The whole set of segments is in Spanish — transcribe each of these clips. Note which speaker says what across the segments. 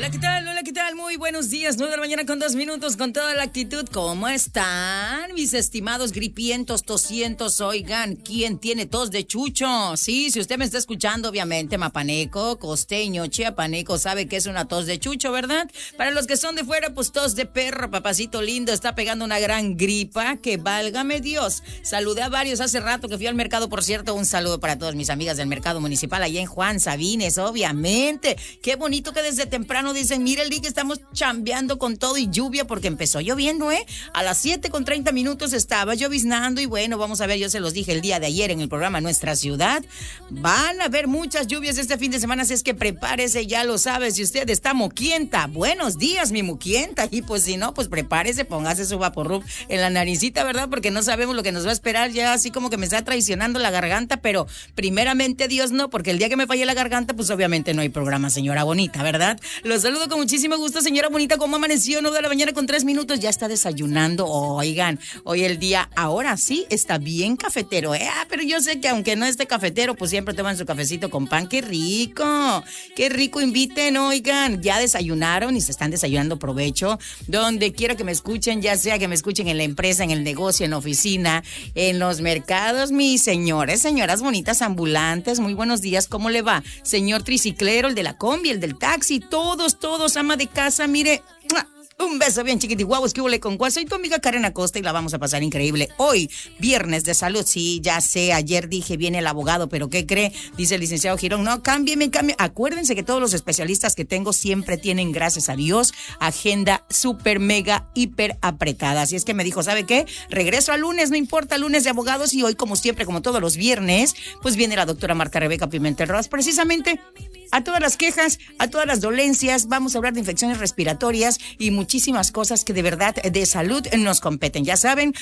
Speaker 1: Hola, ¿qué tal? Hola, ¿qué tal? Muy buenos días, 9 de la mañana con 2 minutos, con toda la actitud. ¿Cómo están, mis estimados gripientos, tosientos? Oigan, ¿quién tiene tos de chucho? Sí, si usted me está escuchando, obviamente, mapaneco, costeño, chiapaneco, sabe que es una tos de chucho, ¿verdad? Para los que son de fuera, pues tos de perro, papacito lindo, está pegando una gran gripa, que válgame Dios. Saludé a varios hace rato que fui al mercado, por cierto, un saludo para todas mis amigas del mercado municipal allá en Juan Sabines, obviamente. Qué bonito que desde temprano dicen, mire, Lee, que estamos chambeando con todo y lluvia, porque empezó lloviendo, ¿eh? A las 7:30 estaba lloviznando y bueno, vamos a ver, yo se los dije el día de ayer en el programa Nuestra Ciudad, van a haber muchas lluvias este fin de semana, así es que prepárese, ya lo sabe, si usted está moquienta, buenos días, mi moquienta, y pues si no, pues prepárese, póngase su vaporrub en la naricita, ¿verdad? Porque no sabemos lo que nos va a esperar, ya así como que me está traicionando la garganta, pero primeramente Dios no, porque el día que me falle la garganta, pues obviamente no hay programa, señora bonita, ¿verdad? Los saludo con muchísimo gusto, señora bonita. ¿Cómo amaneció? 9 de la mañana con 3 minutos. Ya está desayunando. Oigan, hoy el día, ahora sí, está bien cafetero, ¿eh? Pero yo sé que aunque no esté cafetero, pues siempre toman su cafecito con pan. ¡Qué rico! ¡Qué rico! Inviten, oigan. Ya desayunaron y se están desayunando, provecho. Donde quiero que me escuchen, ya sea que me escuchen en la empresa, en el negocio, en la oficina, en los mercados, mis señores, señoras bonitas ambulantes. Muy buenos días. ¿Cómo le va? Señor triciclero, el de la combi, el del taxi, todos, ama de casa, mire, un beso bien chiquitiguavos, que huele con cuál. Soy tu amiga Karen Acosta y la vamos a pasar increíble. Hoy, viernes de salud, sí, ya sé, ayer dije, viene el abogado, pero ¿qué cree? Dice el licenciado Girón, no, cámbieme. Acuérdense que todos los especialistas que tengo siempre tienen, gracias a Dios, agenda súper, mega, hiper apretada. Así es que me dijo, ¿sabe qué? Regreso al lunes, no importa, lunes de abogados, y hoy, como siempre, como todos los viernes, pues viene la doctora Marta Rebeca Pimentel Rojas, precisamente a todas las quejas, a todas las dolencias. Vamos a hablar de infecciones respiratorias y muchísimas cosas que de verdad de salud nos competen. Ya saben,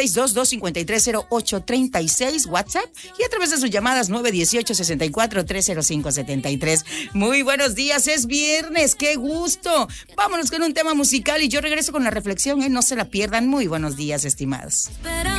Speaker 1: 962-253-0836 WhatsApp y a través de sus llamadas 918-64-305-73. Muy buenos días, es viernes, qué gusto. Vámonos con un tema musical y yo regreso con la reflexión, no se la pierdan. Muy buenos días, estimados.